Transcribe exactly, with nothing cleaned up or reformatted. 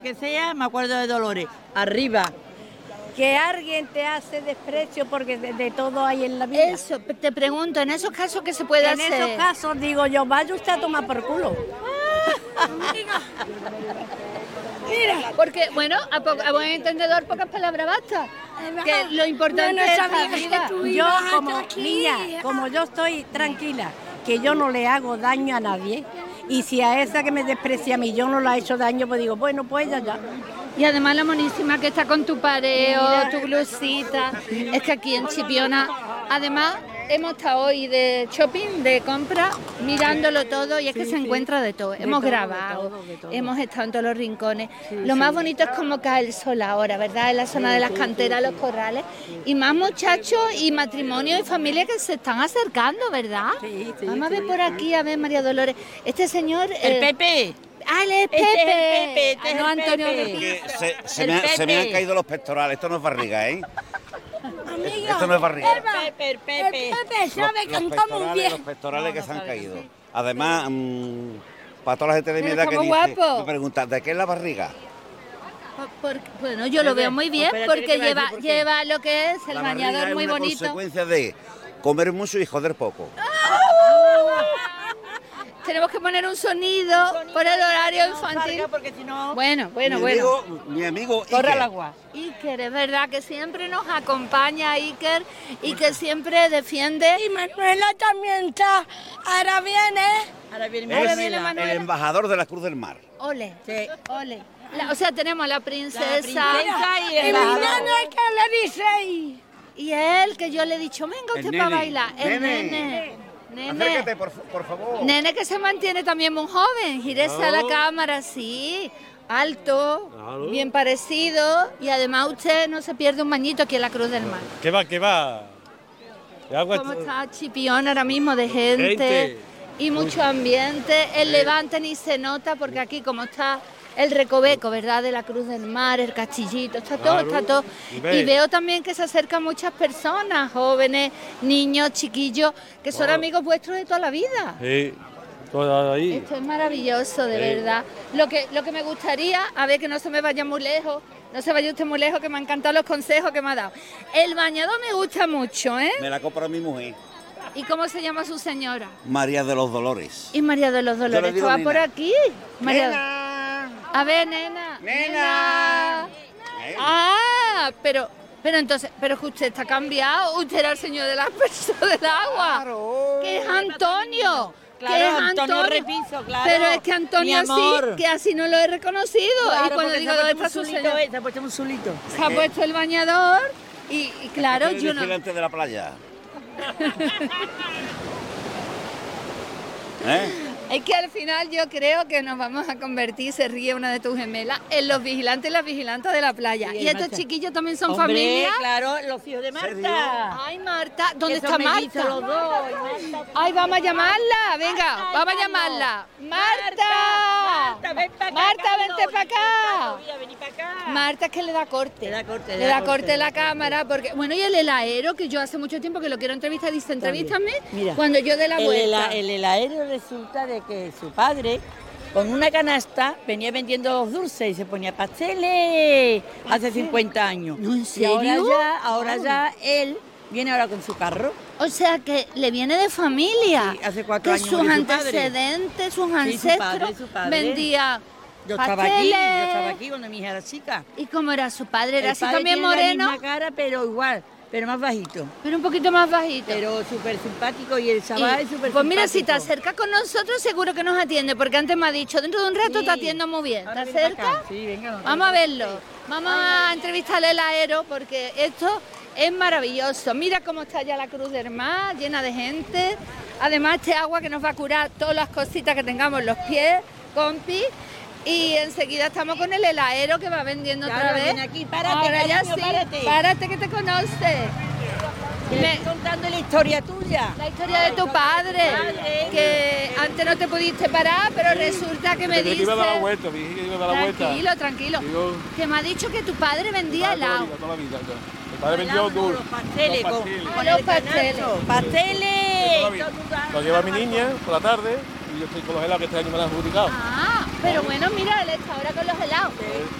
Que sea, me acuerdo de Dolores. Arriba. Que alguien te hace desprecio porque de, de todo hay en la vida. Eso, te pregunto, en esos casos, ¿qué se puede en hacer? En esos casos, digo yo, vaya usted a tomar por culo. Mira. Mira. Porque, bueno, a, poco, a buen entendedor, pocas palabras basta. Que lo importante no, no es estar viva. Yo, como niña, como yo estoy tranquila, que yo no le hago daño a nadie, y si a esa que me desprecia a mí yo no le he hecho daño, pues digo, bueno, pues ya, ya. Y además la monísima que está con tu pareo, mira, tu blusita. Es que aquí en Chipiona, además, hemos estado hoy de shopping, de compra, mirándolo todo, y es que sí, se sí. encuentra de todo. De hemos todo, grabado, de todo, de todo. Hemos estado en todos los rincones. Sí, Lo sí. más bonito es cómo cae el sol ahora, ¿verdad? En la zona sí, de las sí, canteras, sí, los corrales. Y más muchachos y matrimonios y familias que se están acercando, ¿verdad? Sí, sí, Vamos sí, a ver por sí. aquí, a ver, María Dolores. Este señor... El eh, Pepe. ¡Ah, el Pepe! Este es el Pepe, este ah, no, es el Antonio Pepe. Se, se, me, se me han caído los pectorales, esto no es barriga, ¿eh? Amiga, esto no es barriga. El Pepe, el Pepe. El Pepe sabe cantar muy bien. Los pectorales no, que no se han caído. Sí. Además, mmm, para toda la gente de mi edad que dice, guapo. me pregunta, ¿de qué es la barriga? Por, bueno, yo lo veo muy bien porque lleva, por lleva lo que es el la bañador es muy una bonito. Consecuencia de comer mucho y joder poco. Tenemos que poner un sonido, un sonido por el horario no infantil. Porque si no... Bueno, bueno, mi bueno. Amigo, mi amigo Corre Iker. al agua. Iker, es verdad que siempre nos acompaña Iker y que siempre defiende. Y Manuela también está. Ahora viene. Ahora viene, es ahora viene Manuela. El embajador de la Cruz del Mar. Ole, sí. ole. La, o sea, tenemos a la princesa, la princesa y el y mañana que le dice. Y él, que yo le he dicho, venga usted para bailar. El nene. nene. Nene. Acércate, por, por favor. Nene que se mantiene también muy joven. Gírese no. a la cámara, sí. Alto, claro. bien parecido. Y además usted no se pierde un bañito aquí en la Cruz del Mar. ¿Qué va, qué va? ¿Cómo está Chipión ahora mismo de gente? gente. Y mucho ambiente. El sí. Levante ni se nota porque aquí como está... El recoveco, ¿verdad? De la Cruz del Mar, el castillito, está todo, claro, está todo. Y, y veo también que se acercan muchas personas, jóvenes, niños, chiquillos, que son wow. amigos vuestros de toda la vida. Sí, toda ahí. Esto es maravilloso, de sí. verdad. Lo que, lo que me gustaría, a ver que no se me vaya muy lejos, no se vaya usted muy lejos, que me han encantado los consejos que me ha dado. El bañador me gusta mucho, ¿eh? Me la compró mi mujer. ¿Y cómo se llama su señora? María de los Dolores. ¿Y María de los Dolores? ¿Esto va por aquí? María... Nena. A ver, nena. Nena. nena. Ah, pero, pero entonces, pero que usted está cambiado. Usted era el señor de las personas del agua. Claro. Que es Antonio. Claro, que es Antonio, Antonio Repiso, claro. Pero es que Antonio así, que así no lo he reconocido. Claro, y cuando digo dónde está su señor, se ha puesto un zulito. Se ha puesto el bañador y, y claro, es yo no. Delante de la playa. ¿Eh? Es que al final yo creo que nos vamos a convertir, se ríe una de tus gemelas, en los vigilantes y las vigilantes de la playa. Sí, y estos Marta. Chiquillos también son Hombre, familia. Claro, los hijos de Marta. Ay, Marta, ¿dónde está me Marta? Los dos. Ay, vamos a llamarla, venga, Marta, vamos a llamarla. Marta, Marta, ven para acá. Marta, vente para acá. Vení para acá. Marta es que le da corte. Le da corte, le, le da, da corte, corte la cámara, porque bueno, y el helaero, que yo hace mucho tiempo que lo quiero entrevistar, dice, entrevístame cuando yo dé la el vuelta. Hela, el helaero resulta de que su padre con una canasta venía vendiendo los dulces y se ponía pasteles hace cincuenta años. ¿No, en serio? Y ahora ya, ahora ya él viene ahora con su carro. O sea que le viene de familia. Sí, hace cuatro que años. sus su antecedentes, sus ancestros, sí, su padre, su padre. vendía Yo pasteles. estaba aquí, yo estaba aquí cuando mi hija era chica. ¿Y cómo era su padre? ¿Era el así padre también tiene moreno? La misma cara, pero igual. Pero más bajito. Pero un poquito más bajito. Pero súper simpático y el chaval es súper simpático. Pues mira, si te acercas con nosotros seguro que nos atiende, porque antes me ha dicho, dentro de un rato sí. te atiendo muy bien. ¿Te acercas? Sí, venga. Vamos a verlo. Vamos a entrevistarle al aero, porque esto es maravilloso. Mira cómo está ya la Cruz del Mar, llena de gente. Además, este agua que nos va a curar todas las cositas que tengamos en los pies, compi. Y enseguida estamos con el helaero que va vendiendo claro, otra vez. Ven aquí, párate, ahora cariño, ya sí, párate. párate que te conoce. Me estoy contando la historia tuya. La historia de tu padre, padre. Que antes no te pudiste parar, pero resulta que me dice... Que iba a dar la vuelta, dije que iba a dar la vuelta. Tranquilo, tranquilo. Digo, que me ha dicho que tu padre vendía helado. Toda la vida, toda la vida. Mi padre vendió dulce. Los pasteles, los pasteles. Con los pasteles. Pasteles. Lo lleva mi niña por la tarde y yo estoy con los helados que este año me lo han adjudicado. Ah. Pero bueno, mira, él está ahora con los helados.